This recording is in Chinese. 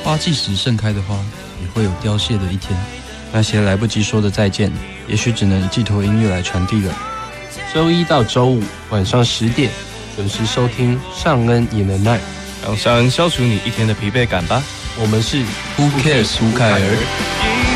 花季时盛开的花，也会有凋谢的一天。那些来不及说的再见，也许只能寄托音乐来传递了。 周一到周五晚上10点，准时收听尚恩也能耐， 让尚恩消除你一天的疲惫感吧。 我们是 Who Cares 胡凯儿。